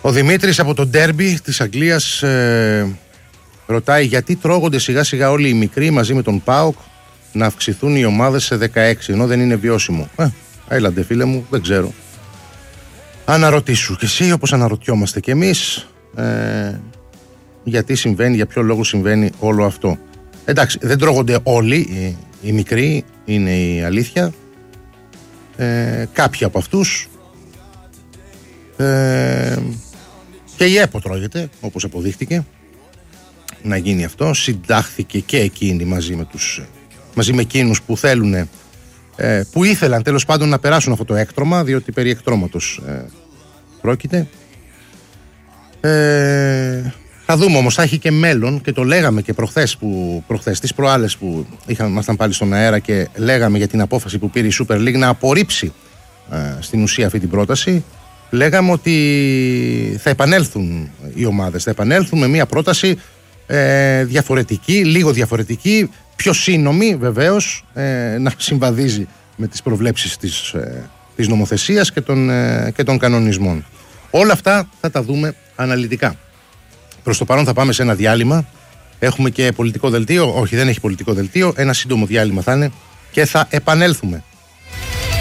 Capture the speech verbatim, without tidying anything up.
Ο Δημήτρης από το ντέρμπι της Αγγλίας ε, ρωτάει γιατί τρώγονται σιγά σιγά όλοι οι μικροί μαζί με τον ΠΑΟΚ να αυξηθούν οι ομάδες σε δεκαέξι ενώ δεν είναι βιώσιμο. Ε, έλαντε φίλε μου, δεν ξέρω. Αναρωτήσου κι εσύ όπως αναρωτιόμαστε κι εμείς ε, γιατί συμβαίνει, για ποιο λόγο συμβαίνει όλο αυτό. Εντάξει, δεν τρώγονται όλοι οι, οι μικροί, είναι η αλήθεια. Ε, κάποιοι από αυτούς ε, και η ΕΠΟ τρώγεται, όπως αποδείχτηκε να γίνει αυτό. Συντάχθηκε και εκείνη μαζί με, τους, μαζί με εκείνους που θέλουν ε, που ήθελαν τέλος πάντων να περάσουν αυτό το έκτρωμα, διότι περί εκτρώματος ε, πρόκειται. ε, Θα δούμε όμως, θα έχει και μέλλον και το λέγαμε και προχθές, που, προχθές τις προάλλες που ήμασταν πάλι στον αέρα και λέγαμε για την απόφαση που πήρε η Super League να απορρίψει ε, στην ουσία αυτή την πρόταση. Λέγαμε ότι θα επανέλθουν οι ομάδες, θα επανέλθουν με μια πρόταση ε, διαφορετική, λίγο διαφορετική, πιο σύνομη βεβαίως, ε, να συμβαδίζει με τις προβλέψεις της, ε, της νομοθεσίας και των, ε, και των κανονισμών. Όλα αυτά θα τα δούμε αναλυτικά. Προς το παρόν θα πάμε σε ένα διάλειμμα. Έχουμε και πολιτικό δελτίο. Όχι, δεν έχει πολιτικό δελτίο. Ένα σύντομο διάλειμμα θα είναι και θα επανέλθουμε.